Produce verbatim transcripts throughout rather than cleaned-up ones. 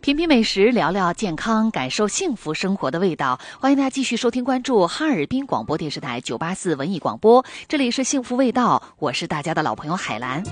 品品美食，聊聊健康，感受幸福生活的味道。欢迎大家继续收听关注哈尔滨广播电视台九八四文艺广播，这里是幸福味道，我是大家的老朋友海兰。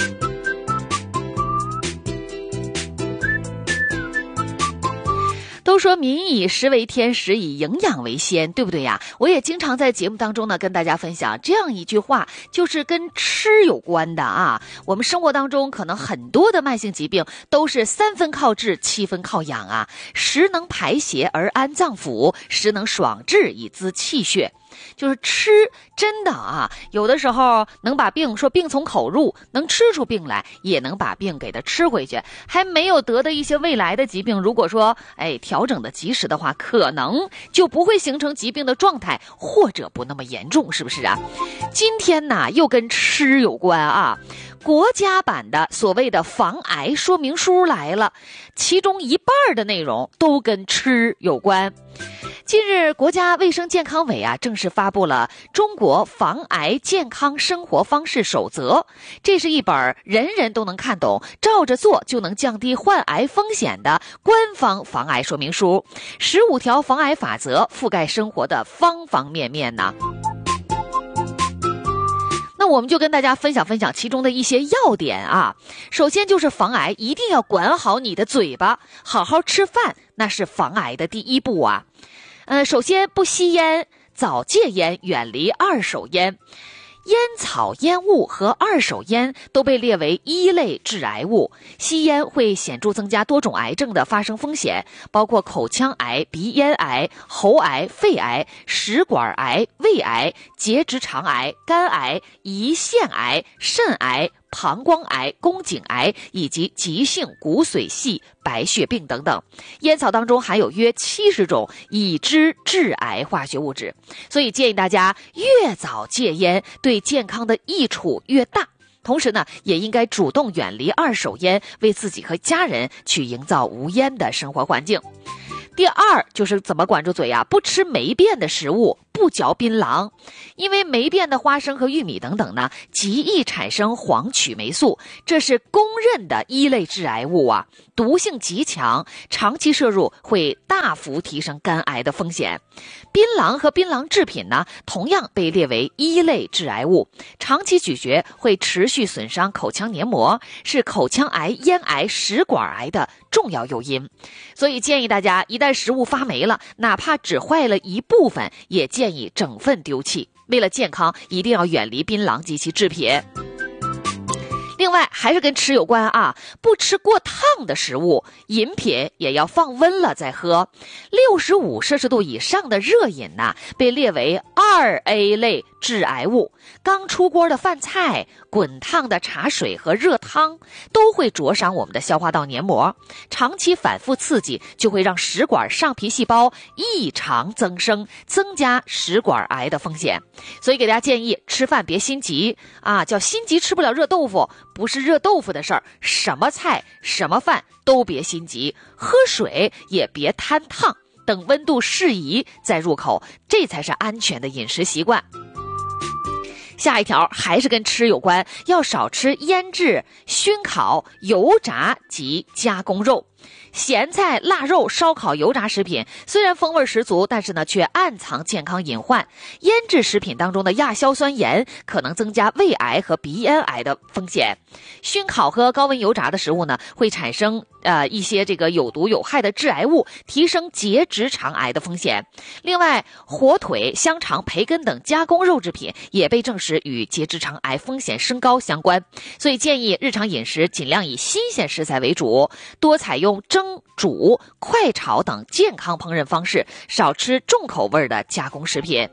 都说民以食为天，食以营养为先，对不对呀？我也经常在节目当中呢跟大家分享这样一句话，就是跟吃有关的啊。我们生活当中可能很多的慢性疾病都是三分靠治，七分靠养啊。食能排邪而安脏腑，食能爽志以滋气血。就是吃真的啊，有的时候能把病说病从口入，能吃出病来，也能把病给它吃回去。还没有得的一些未来的疾病，如果说哎调整的及时的话，可能就不会形成疾病的状态，或者不那么严重，是不是啊？今天呢又跟吃有关啊。国家版的所谓的防癌说明书来了，其中一半的内容都跟吃有关。近日，国家卫生健康委啊正式发布了《中国防癌健康生活方式守则》，这是一本人人都能看懂、照着做就能降低患癌风险的官方防癌说明书。十五条防癌法则覆盖生活的方方面面呢。那我们就跟大家分享分享其中的一些要点啊。首先就是防癌一定要管好你的嘴巴，好好吃饭，那是防癌的第一步啊。呃，首先不吸烟，早戒烟，远离二手烟。烟草、烟雾和二手烟都被列为一类致癌物，吸烟会显著增加多种癌症的发生风险，包括口腔癌、鼻咽癌、喉癌、肺癌、食管癌、胃癌、结直肠癌、肝癌、胰腺癌、肾癌、膀胱癌、宫颈癌以及急性骨髓系白血病等等。烟草当中含有约七十种已知致癌化学物质，所以建议大家越早戒烟，对健康的益处越大。同时呢，也应该主动远离二手烟，为自己和家人去营造无烟的生活环境。第二就是怎么管住嘴啊，不吃霉变的食物，不嚼槟榔，因为霉变的花生和玉米等等呢，极易产生黄曲霉素，这是公认的一类致癌物啊，毒性极强，长期摄入会大幅提升肝癌的风险。槟榔和槟榔制品呢，同样被列为一类致癌物，长期咀嚼会持续损伤口腔黏膜，是口腔癌、咽癌、食管癌的重要诱因。所以建议大家一旦食物发霉了，哪怕只坏了一部分，也建议整份丢弃。为了健康，一定要远离槟榔及其制品。另外还是跟吃有关啊，不吃过烫的食物，饮品也要放温了再喝。六十五摄氏度以上的热饮呐、啊，被列为二 A 类致癌物。刚出锅的饭菜、滚烫的茶水和热汤都会灼伤我们的消化道黏膜，长期反复刺激就会让食管上皮细胞异常增生，增加食管癌的风险。所以给大家建议，吃饭别心急啊，叫心急吃不了热豆腐，不是热豆腐的事儿，什么菜什么饭都别心急，喝水也别贪烫，等温度适宜再入口，这才是安全的饮食习惯。下一条还是跟吃有关，要少吃腌制、熏烤、油炸及加工肉。咸菜、腊肉、烧烤、油炸食品虽然风味十足，但是呢却暗藏健康隐患。腌制食品当中的亚硝酸盐可能增加胃癌和鼻咽癌的风险。熏烤和高温油炸的食物呢，会产生呃一些这个有毒有害的致癌物，提升结直肠癌的风险。另外，火腿、香肠、培根等加工肉制品也被证实与结直肠癌风险升高相关。所以建议日常饮食尽量以新鲜食材为主，多采用蒸、煮、快炒等健康烹饪方式，少吃重口味的加工食品。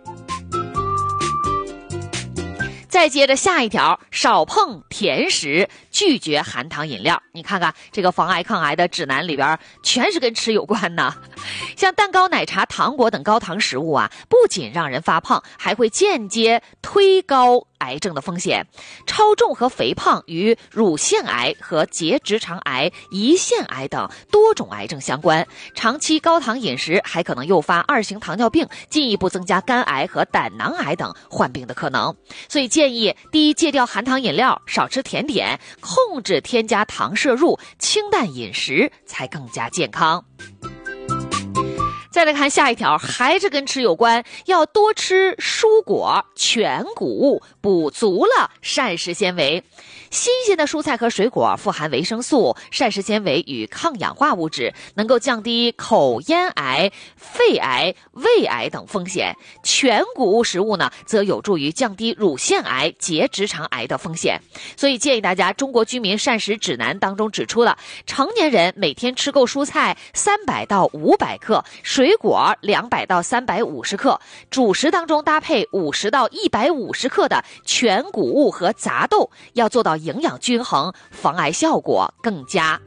再接着下一条，少碰甜食，拒绝含糖饮料。你看看这个防癌抗癌的指南里边全是跟吃有关呢。像蛋糕、奶茶、糖果等高糖食物啊，不仅让人发胖，还会间接推高癌症的风险。超重和肥胖与乳腺癌和结直肠癌、胰腺癌等多种癌症相关。长期高糖饮食还可能诱发二型糖尿病，进一步增加肝癌和胆囊癌等患病的可能。所以建建议第一，戒掉含糖饮料，少吃甜点，控制添加糖摄入，清淡饮食才更加健康。再来看下一条，还是跟吃有关，要多吃蔬果、全谷物，补足了膳食纤维。新鲜的蔬菜和水果富含维生素、膳食纤维与抗氧化物质，能够降低口咽癌、肺癌、胃癌等风险。全谷物食物呢，则有助于降低乳腺癌、结直肠癌的风险。所以建议大家，中国居民膳食指南当中指出了，成年人每天吃够蔬菜三百到五百克，水果两百到三百五十克，主食当中搭配五十到一百五十克的全谷物和杂豆，要做到营养均衡，防癌效果更佳。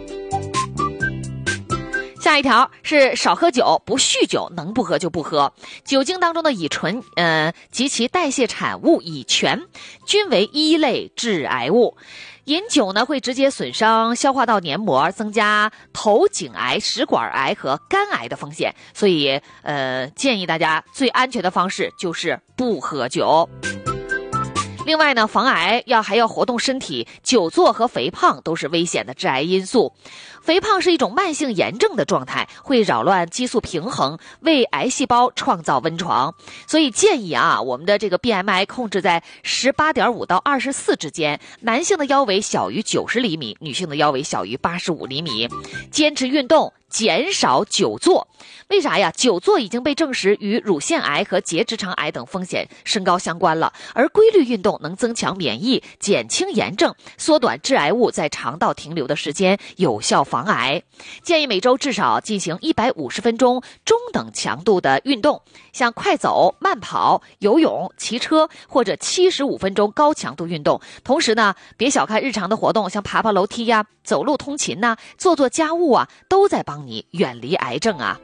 下一条是少喝酒，不酗酒，能不喝就不喝。酒精当中的乙醇，呃及其代谢产物乙醛，均为一类致癌物。饮酒呢，会直接损伤消化道黏膜，增加头颈癌、食管癌和肝癌的风险。所以，呃，建议大家最安全的方式就是不喝酒。另外呢，防癌要还要活动身体，久坐和肥胖都是危险的致癌因素。肥胖是一种慢性炎症的状态，会扰乱激素平衡，为癌细胞创造温床。所以建议啊，我们的这个 B M I 控制在 十八点五 到二十四之间，男性的腰围小于九十厘米，女性的腰围小于八十五厘米。坚持运动，减少久坐。为啥呀？久坐已经被证实与乳腺癌和结直肠癌等风险升高相关了，而规律运动能增强免疫，减轻炎症，缩短致癌物在肠道停留的时间，有效防癌。建议每周至少进行一百五十分钟中等强度的运动，像快走、慢跑、游泳、骑车，或者七十五分钟高强度运动。同时呢，别小看日常的活动，像爬爬楼梯呀、走路通勤呐、做做家务啊，都在帮你远离癌症啊。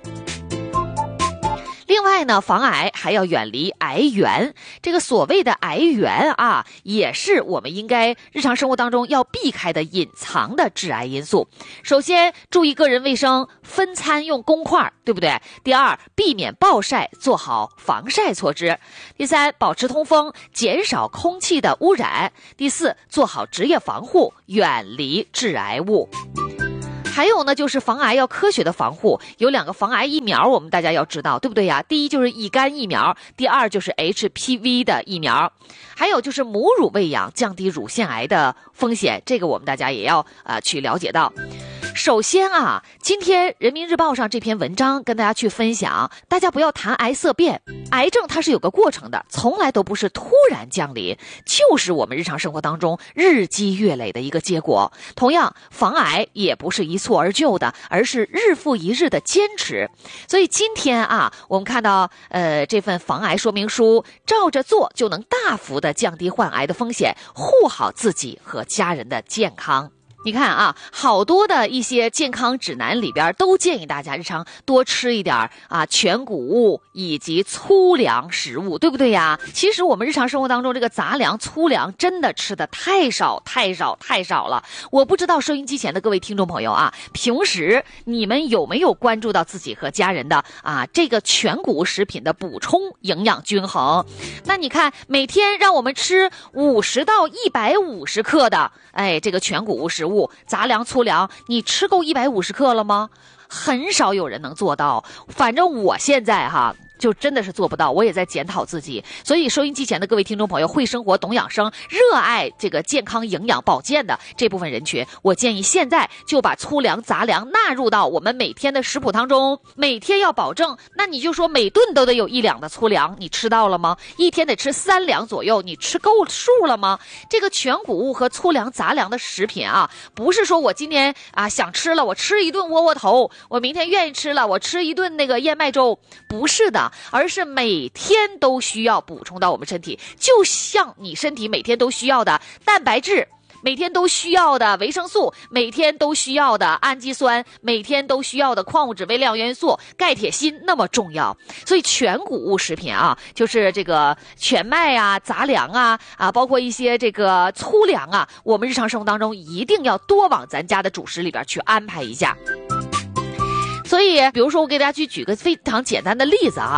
另外呢，防癌还要远离癌源。这个所谓的癌源啊，也是我们应该日常生活当中要避开的隐藏的致癌因素。首先，注意个人卫生，分餐用公筷，对不对？第二，避免暴晒，做好防晒措施。第三，保持通风，减少空气的污染。第四，做好职业防护，远离致癌物。还有呢，就是防癌要科学的防护，有两个防癌疫苗，我们大家要知道，对不对呀？第一就是乙肝疫苗，第二就是 H P V 的疫苗，还有就是母乳喂养，降低乳腺癌的风险，这个我们大家也要呃去了解到。首先啊，今天人民日报上这篇文章跟大家去分享，大家不要谈癌色变，癌症它是有个过程的，从来都不是突然降临，就是我们日常生活当中日积月累的一个结果。同样，防癌也不是一蹴而就的，而是日复一日的坚持。所以今天啊，我们看到呃这份防癌说明书，照着做就能大幅的降低患癌的风险，护好自己和家人的健康。你看啊，好多的一些健康指南里边都建议大家日常多吃一点啊全谷物以及粗粮食物，对不对呀？其实我们日常生活当中这个杂粮、粗粮真的吃的太少太少太少了。我不知道收音机前的各位听众朋友啊，平时你们有没有关注到自己和家人的啊这个全谷物食品的补充营养均衡？那你看，每天让我们吃五十到一百五十克的哎这个全谷物食物。杂粮、粗粮，你吃够一百五十克了吗？很少有人能做到。反正我现在哈就真的是做不到，我也在检讨自己。所以收音机前的各位听众朋友，会生活懂养生，热爱这个健康营养保健的这部分人群，我建议现在就把粗粮杂粮纳入到我们每天的食谱当中，每天要保证，那你就说每顿都得有一两的粗粮，你吃到了吗？一天得吃三两左右，你吃够数了吗？这个全谷物和粗粮杂粮的食品啊，不是说我今天啊想吃了我吃一顿窝窝头，我明天愿意吃了我吃一顿那个燕麦粥，不是的，而是每天都需要补充到我们身体，就像你身体每天都需要的蛋白质，每天都需要的维生素，每天都需要的氨基酸，每天都需要的矿物质、微量元素、钙、铁、锌那么重要。所以全谷物食品啊，就是这个全麦啊、杂粮啊啊，包括一些这个粗粮啊，我们日常生活当中一定要多往咱家的主食里边去安排一下。所以比如说我给大家去举个非常简单的例子啊，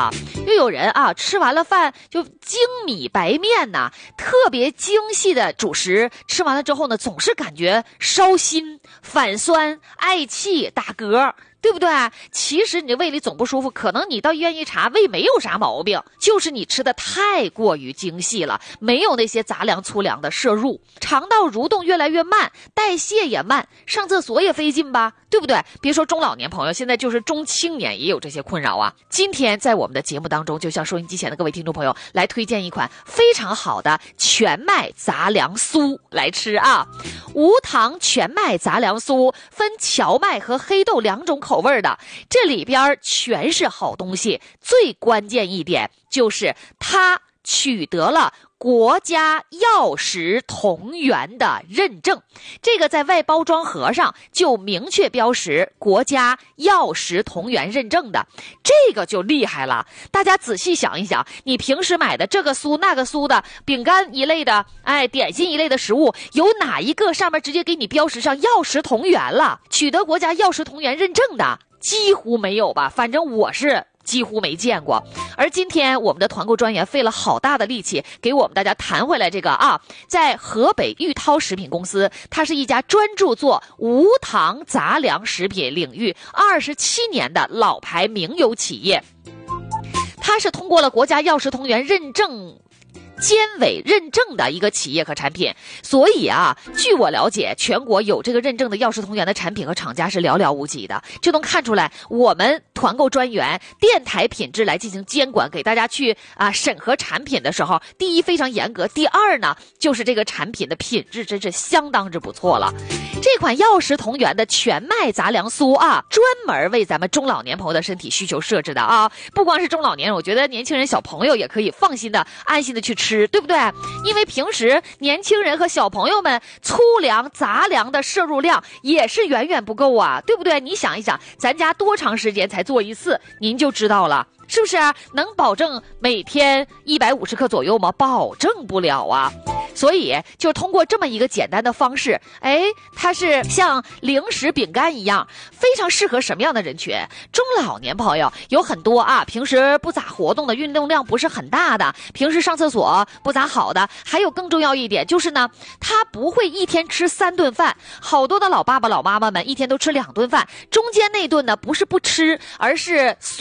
又有人啊，吃完了饭就精米白面呐、啊，特别精细的主食，吃完了之后呢，总是感觉烧心、反酸、嗳气、打嗝。对不对？其实你的胃里总不舒服，可能你到医院一查，胃没有啥毛病，就是你吃的太过于精细了，没有那些杂粮粗粮的摄入，肠道蠕动越来越慢，代谢也慢，上厕所也费劲吧，对不对？别说中老年朋友，现在就是中青年也有这些困扰啊。今天在我们的节目当中，就向收音机前的各位听众朋友来推荐一款非常好的全麦杂粮酥来吃啊。无糖全麦杂粮酥分荞麦和黑豆两种口味的，这里边全是好东西，最关键一点就是它取得了国家药食同源的认证，这个在外包装盒上就明确标识国家药食同源认证的，这个就厉害了。大家仔细想一想，你平时买的这个酥那个酥的饼干一类的，哎，点心一类的食物，有哪一个上面直接给你标识上药食同源了，取得国家药食同源认证的？几乎没有吧，反正我是几乎没见过。而今天我们的团购专员费了好大的力气给我们大家谈回来这个啊，在河北玉涛食品公司，它是一家专注做无糖杂粮食品领域二十七年的老牌名优企业，它是通过了国家药食同源认证监委认证的一个企业和产品，所以啊，据我了解，全国有这个认证的药食同源的产品和厂家是寥寥无几的，就能看出来我们团购专员电台品质来进行监管，给大家去啊审核产品的时候，第一非常严格，第二呢，就是这个产品的品质真是相当之不错了。这款药食同源的全麦杂粮酥啊，专门为咱们中老年朋友的身体需求设置的啊，不光是中老年人，我觉得年轻人小朋友也可以放心的安心的去吃，对不对？因为平时年轻人和小朋友们粗粮杂粮的摄入量也是远远不够啊，对不对？你想一想，咱家多长时间才做一次，您就知道了，是不是啊？能保证每天一百五十克左右吗？保证不了啊。所以就通过这么一个简单的方式，哎，它是像零食饼干一样，非常适合什么样的人群？中老年朋友有很多啊，平时不咋活动的，运动量不是很大的，平时上厕所不咋好的，还有更重要一点就是呢，他不会一天吃三顿饭，好多的老爸爸老妈妈们一天都吃两顿饭，中间那顿呢不是不吃，而是